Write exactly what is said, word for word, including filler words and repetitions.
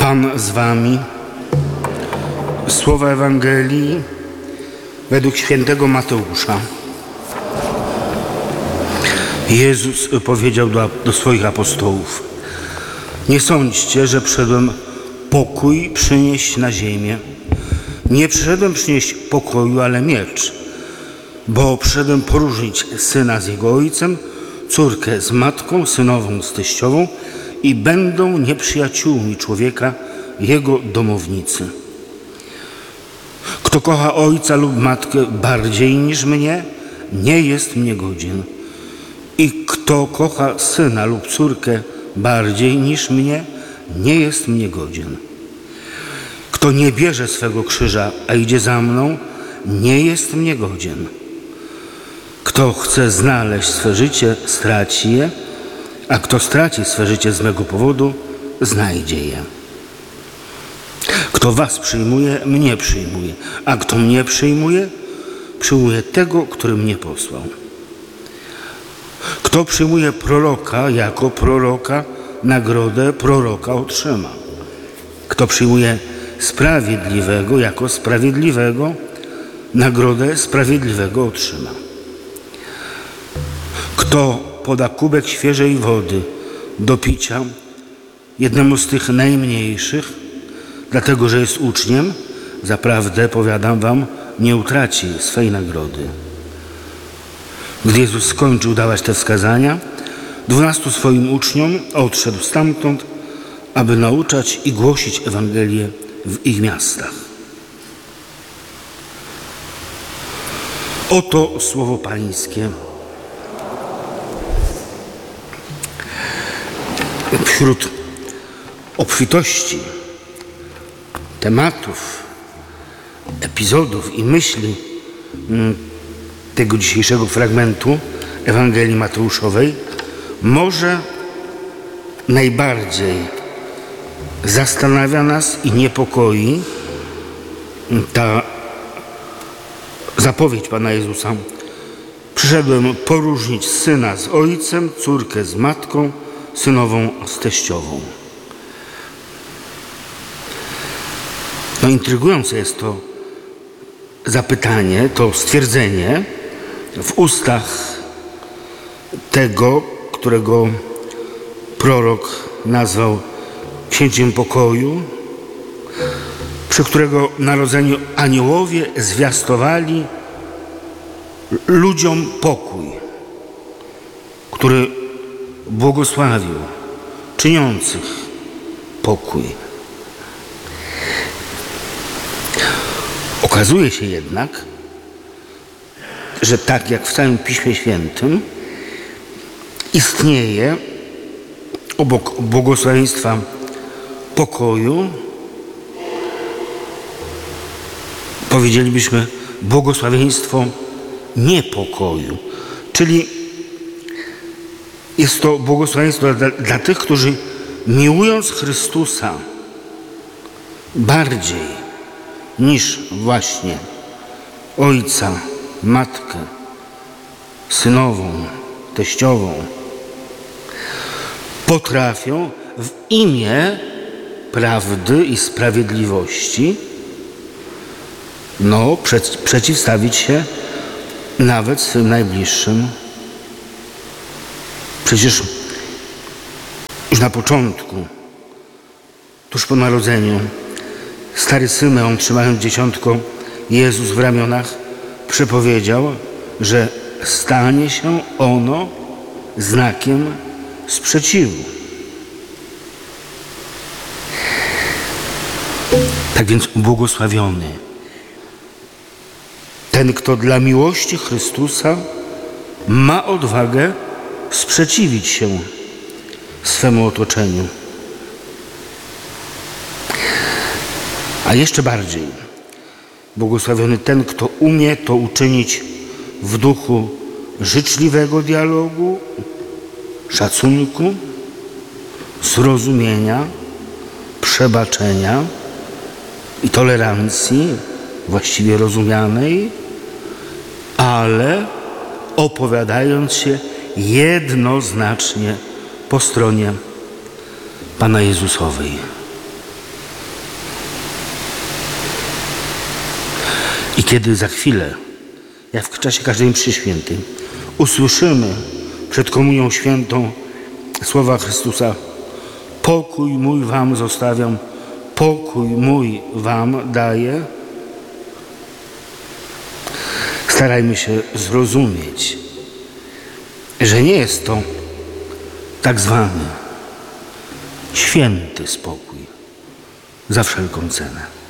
Pan z wami. Słowa Ewangelii według świętego Mateusza. Jezus powiedział do, do swoich apostołów: nie sądźcie, że przyszedłem pokój przynieść na ziemię. Nie przyszedłem przynieść pokoju, ale miecz, bo przyszedłem poróżnić syna z jego ojcem, córkę z matką, synową z teściową i będą nieprzyjaciółmi człowieka jego domownicy. Kto kocha ojca lub matkę bardziej niż mnie, nie jest mnie godzien. I kto kocha syna lub córkę bardziej niż mnie, nie jest mnie godzien. Kto nie bierze swego krzyża, a idzie za mną, nie jest mnie godzien. Kto chce znaleźć swe życie, straci je, a kto straci swe życie z mego powodu, znajdzie je. Kto was przyjmuje, mnie przyjmuje, a kto mnie przyjmuje, przyjmuje tego, który mnie posłał. Kto przyjmuje proroka jako proroka, nagrodę proroka otrzyma. Kto przyjmuje sprawiedliwego jako sprawiedliwego, nagrodę sprawiedliwego otrzyma. Kto poda kubek świeżej wody do picia jednemu z tych najmniejszych, dlatego że jest uczniem, zaprawdę powiadam wam, nie utraci swej nagrody. Gdy Jezus skończył dawać te wskazania, dwunastu swoim uczniom odszedł stamtąd, aby nauczać i głosić Ewangelię w ich miastach. Oto słowo Pańskie. Wśród obfitości tematów, epizodów i myśli tego dzisiejszego fragmentu Ewangelii Mateuszowej może najbardziej zastanawia nas i niepokoi ta zapowiedź Pana Jezusa. Przyszedłem poróżnić syna z ojcem, córkę z matką, synową z teściową. No intrygujące jest to zapytanie, to stwierdzenie w ustach tego, którego prorok nazwał księciem pokoju, przy którego narodzeniu aniołowie zwiastowali ludziom pokój, który błogosławił czyniących pokój. Okazuje się jednak, że tak jak w całym Piśmie Świętym istnieje obok błogosławieństwa pokoju, powiedzielibyśmy, błogosławieństwo niepokoju, czyli jest to błogosławieństwo dla, dla tych, którzy miłując Chrystusa bardziej niż właśnie ojca, matkę, synową, teściową, potrafią w imię prawdy i sprawiedliwości no, prze, przeciwstawić się nawet swym najbliższym. Przecież już na początku, tuż po narodzeniu, stary Symeon, trzymając dzieciątko Jezus w ramionach, przepowiedział, że stanie się ono znakiem sprzeciwu. Tak więc błogosławiony ten, kto dla miłości Chrystusa ma odwagę sprzeciwić się swemu otoczeniu. A jeszcze bardziej błogosławiony ten, kto umie to uczynić w duchu życzliwego dialogu, szacunku, zrozumienia, przebaczenia i tolerancji właściwie rozumianej, ale opowiadając się jednoznacznie po stronie Pana Jezusowej. Kiedy za chwilę, jak w czasie każdej mszy świętej, usłyszymy przed Komunią Świętą słowa Chrystusa: pokój mój wam zostawiam, pokój mój wam daję, starajmy się zrozumieć, że nie jest to tak zwany święty spokój za wszelką cenę.